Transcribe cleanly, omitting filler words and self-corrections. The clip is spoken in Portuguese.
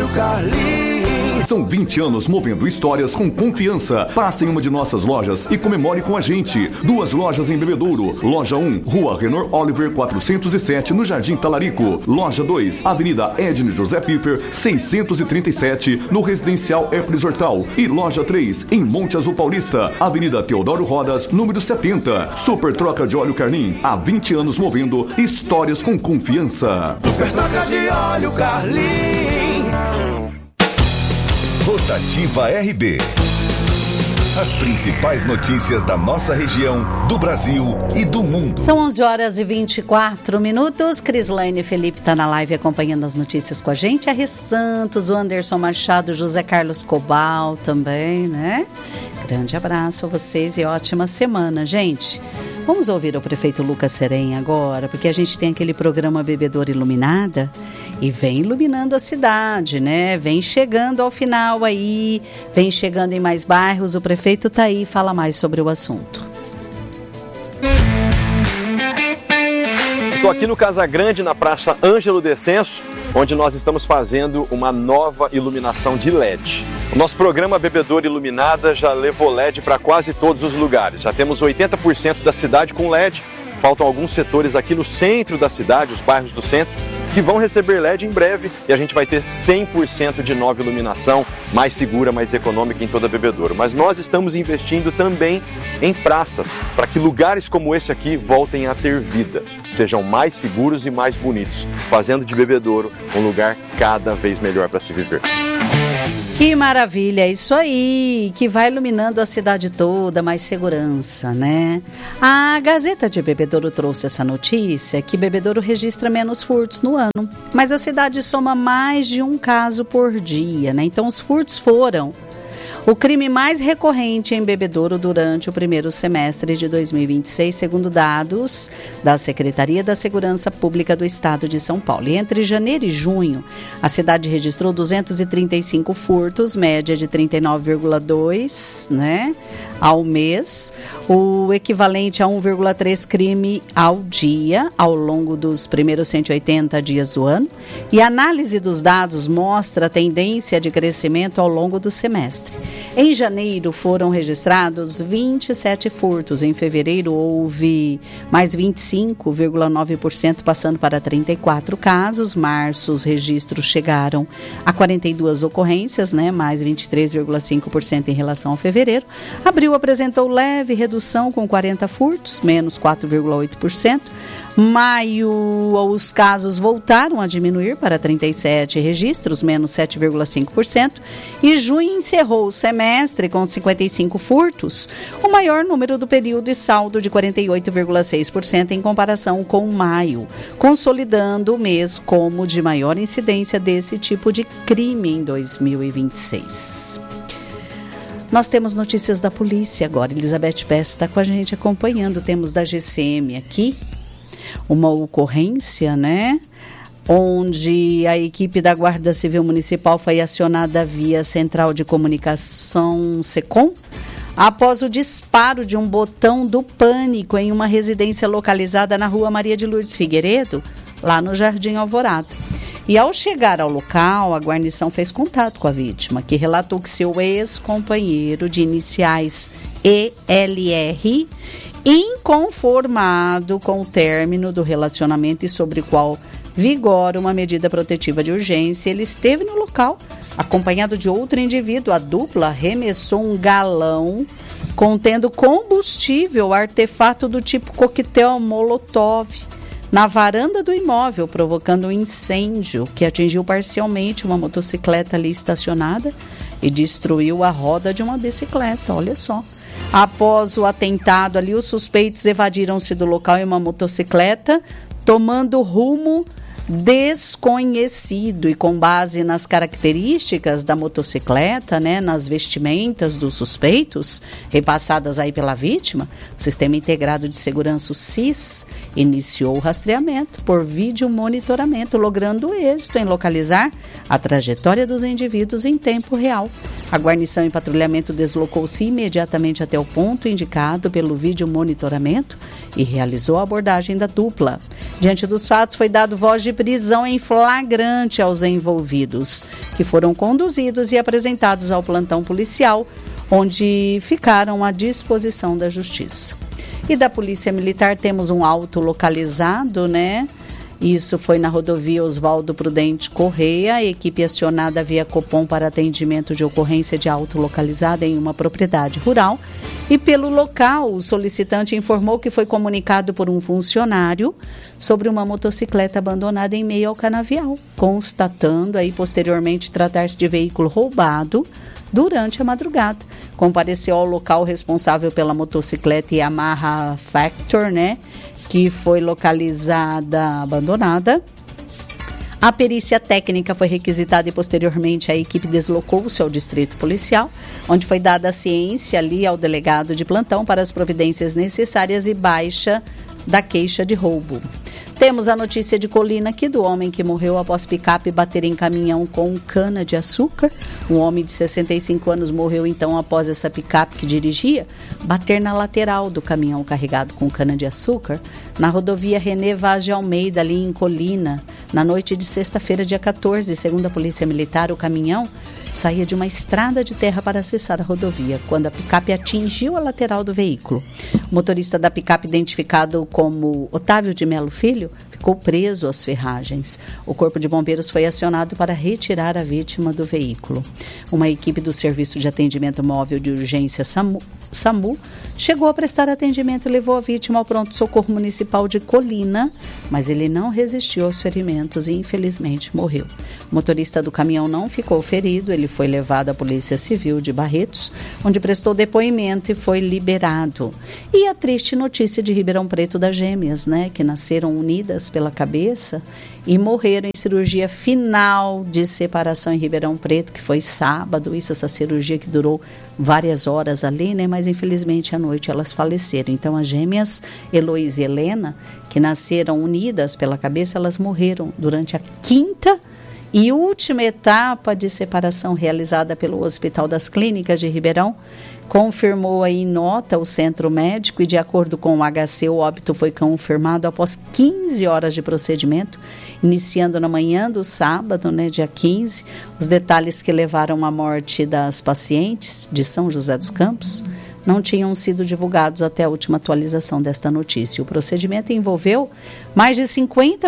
Carlinhos. São 20 anos movendo histórias com confiança. Passe em uma de nossas lojas e comemore com a gente. 2 lojas em Bebedouro. Loja 1, Rua Renor Oliver 407, no Jardim Talarico. Loja 2, Avenida Edne José Piffer 637, no Residencial Hercules Hortal. E Loja 3, em Monte Azul Paulista, Avenida Teodoro Rodas, número 70. Super Troca de Óleo Carlin, há 20 anos movendo histórias com confiança. Super Troca de Óleo Carlin. Rotativa RB. As principais notícias da nossa região, do Brasil e do mundo. São 11h24. Crislaine Felipe está na live acompanhando as notícias com a gente. A Rê Santos, o Anderson Machado, José Carlos Cobal também, né? Grande abraço a vocês e ótima semana, gente. Vamos ouvir o prefeito Lucas Serem agora, porque a gente tem aquele programa Bebedouro Iluminada e vem iluminando a cidade, né? Vem chegando ao final aí, vem chegando em mais bairros. O prefeito está aí, fala mais sobre o assunto. Estou aqui no Casa Grande, na Praça Ângelo Descenso, onde nós estamos fazendo uma nova iluminação de LED. O nosso programa Bebedouro Iluminada já levou LED para quase todos os lugares. Já temos 80% da cidade com LED. Faltam alguns setores aqui no centro da cidade, os bairros do centro, que vão receber LED em breve e a gente vai ter 100% de nova iluminação, mais segura, mais econômica em toda Bebedouro. Mas nós estamos investindo também em praças, para que lugares como esse aqui voltem a ter vida, sejam mais seguros e mais bonitos, fazendo de Bebedouro um lugar cada vez melhor para se viver. Que maravilha, é isso aí, que vai iluminando a cidade toda, mais segurança, né? A Gazeta de Bebedouro trouxe essa notícia, que Bebedouro registra menos furtos no ano, mas a cidade soma mais de um caso por dia, né? Então os furtos foram o crime mais recorrente em Bebedouro durante o primeiro semestre de 2026, segundo dados da Secretaria da Segurança Pública do Estado de São Paulo. E entre janeiro e junho, a cidade registrou 235 furtos, média de 39,2, né, ao mês, o equivalente a 1,3 crime ao dia, ao longo dos primeiros 180 dias do ano. E a análise dos dados mostra a tendência de crescimento ao longo do semestre. Em janeiro foram registrados 27 furtos, em fevereiro houve mais 25,9%, passando para 34 casos, março os registros chegaram a 42 ocorrências, né, mais 23,5% em relação a fevereiro, abril apresentou leve redução com 40 furtos, menos 4,8%, maio os casos voltaram a diminuir para 37 registros, menos 7,5%, e junho encerrou o semestre com 55 furtos, o maior número do período e saldo de 48,6% em comparação com maio, consolidando o mês como de maior incidência desse tipo de crime em 2026. Nós temos notícias da polícia agora. Elizabeth Pérez está com a gente acompanhando. Temos da GCM aqui uma ocorrência, né? Onde a equipe da Guarda Civil Municipal foi acionada via Central de Comunicação SECOM após o disparo de um botão do pânico em uma residência localizada na Rua Maria de Lourdes Figueiredo, lá no Jardim Alvorada. E ao chegar ao local, a guarnição fez contato com a vítima, que relatou que seu ex-companheiro de iniciais ELR, inconformado com o término do relacionamento e sobre o qual vigora uma medida protetiva de urgência, ele esteve no local, acompanhado de outro indivíduo. A dupla arremessou um galão contendo combustível, artefato do tipo coquetel Molotov, na varanda do imóvel, provocando um incêndio que atingiu parcialmente uma motocicleta ali estacionada e destruiu a roda de uma bicicleta, olha só. Após o atentado ali, os suspeitos evadiram-se do local em uma motocicleta, tomando rumo desconhecido, e com base nas características da motocicleta, né, nas vestimentas dos suspeitos repassadas aí pela vítima, o Sistema Integrado de Segurança, o SIS, iniciou o rastreamento por vídeo monitoramento, logrando êxito em localizar a trajetória dos indivíduos em tempo real. A guarnição em patrulhamento deslocou-se imediatamente até o ponto indicado pelo vídeo monitoramento e realizou a abordagem da dupla. Diante dos fatos, foi dado voz de prisão em flagrante aos envolvidos, que foram conduzidos e apresentados ao plantão policial, onde ficaram à disposição da Justiça. E da Polícia Militar temos um auto localizado, né? Isso foi na rodovia Oswaldo Prudente Correia, a equipe acionada via Copom para atendimento de ocorrência de auto localizada em uma propriedade rural. E pelo local, o solicitante informou que foi comunicado por um funcionário sobre uma motocicleta abandonada em meio ao canavial, constatando aí posteriormente tratar-se de veículo roubado durante a madrugada. Compareceu ao local responsável pela motocicleta Yamaha Factor, né? Que foi localizada abandonada. A perícia técnica foi requisitada e posteriormente a equipe deslocou-se ao distrito policial, onde foi dada a ciência ali ao delegado de plantão para as providências necessárias e baixa da queixa de roubo. Temos a notícia de Colina aqui do homem que morreu após picape bater em caminhão com cana-de-açúcar. Um homem de 65 anos morreu então após essa picape que dirigia bater na lateral do caminhão carregado com cana-de-açúcar na rodovia René Vaz de Almeida, ali em Colina, na noite de sexta-feira, dia 14. Segundo a Polícia Militar, o caminhão saía de uma estrada de terra para acessar a rodovia, quando a picape atingiu a lateral do veículo. O motorista da picape, identificado como Otávio de Melo Filho, ficou preso às ferragens. O Corpo de Bombeiros foi acionado para retirar a vítima do veículo. Uma equipe do Serviço de Atendimento Móvel de Urgência SAMU chegou a prestar atendimento e levou a vítima ao pronto-socorro municipal de Colina, mas ele não resistiu aos ferimentos e infelizmente morreu. O motorista do caminhão não ficou ferido, ele foi levado à Polícia Civil de Barretos, onde prestou depoimento e foi liberado. E a triste notícia de Ribeirão Preto das gêmeas, né, que nasceram unidas pela cabeça e morreram em cirurgia final de separação em Ribeirão Preto, que foi sábado. Essa cirurgia que durou várias horas ali, né, mas infelizmente à noite elas faleceram. Então as gêmeas Heloísa e Helena, que nasceram unidas pela cabeça, elas morreram durante a quinta e última etapa de separação realizada pelo Hospital das Clínicas de Ribeirão. Confirmou aí em nota o centro médico e, de acordo com o HC, o óbito foi confirmado após 15 horas de procedimento, iniciando na manhã do sábado, né, dia 15. Os detalhes que levaram à morte das pacientes de São José dos Campos não tinham sido divulgados até a última atualização desta notícia. O procedimento envolveu mais de 50